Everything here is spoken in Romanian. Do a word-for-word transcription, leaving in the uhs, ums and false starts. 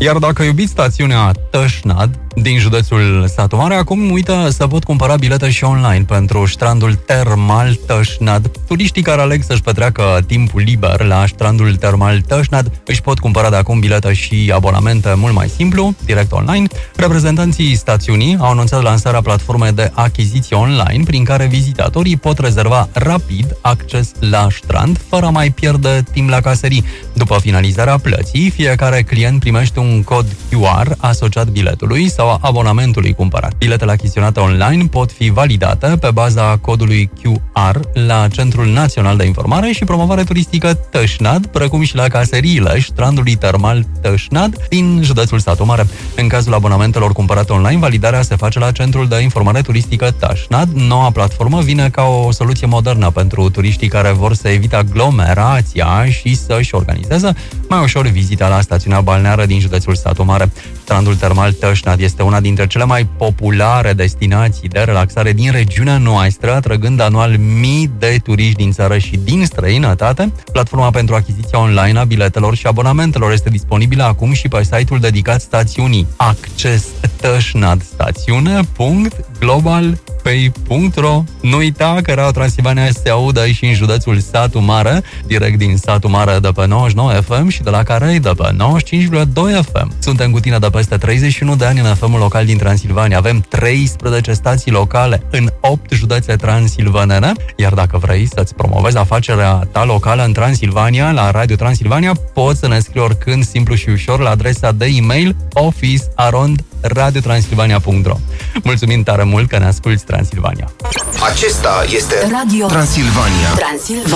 Iar dacă iubiți stațiunea Tășnad din județul Satu Mare, acum uită să pot cumpăra bilete și online pentru strandul termal Tășnad. Turiștii care aleg să-și petreacă timpul liber la strandul termal Tășnad își pot cumpăra de acum bilete și abonamente mult mai simplu, direct online. Reprezentanții stațiunii au anunțat lansarea platformei de achiziție online prin care vizitatorii pot rezerva rapid acces la strand fără a mai pierde timp la caserii. După finalizarea plății, fiecare client primește un cod Q R asociat biletului sau a abonamentului cumpărat. Biletele achiziționate online pot fi validate pe baza codului Q R la Centrul Național de Informare și Promovare Turistică Tășnad, precum și la caseriile strandului termal Tășnad din județul Satu Mare. În cazul abonamentelor cumpărate online, validarea se face la Centrul de Informare Turistică Tășnad. Noua platformă vine ca o soluție modernă pentru turiștii care vor să evite aglomerația și să-și organizeze mai ușor vizita la stațiunea balneară din județul Satu Mare. Strandul termal Tășnad este una dintre cele mai populare destinații de relaxare din regiunea noastră, atrăgând anual mii de turiști din țară și din străinătate. Platforma pentru achiziția online a biletelor și abonamentelor este disponibilă acum și pe site-ul dedicat stațiunii acces tășnad stațiune punct global pay punct ro. Nu uita că Radio Transilvania se audă și în județul Satu Mare, direct din Satu Mare de pe nouăzeci și nouă F M și de la Carei de pe nouăzeci și cinci virgulă doi F M. Suntem cu tine de peste treizeci și unu de ani în F M-ul local din Transilvania. Avem treisprezece stații locale în opt județe transilvanene, iar dacă vrei să-ți promovezi afacerea ta locală în Transilvania, la Radio Transilvania, poți să ne scrii oricând, simplu și ușor, la adresa de e-mail office arond radio transilvania punct ro. Mulțumim tare mult că ne asculti, Transilvania. Acesta este Radio Transilvania. Transilvania.